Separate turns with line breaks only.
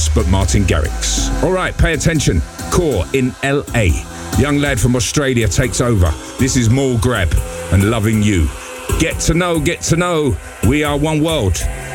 else but Martin Garrix. All right, pay attention. Core in LA. Young lad from Australia takes over. This is Mall Grab and Loving You. Get to know. We are one world.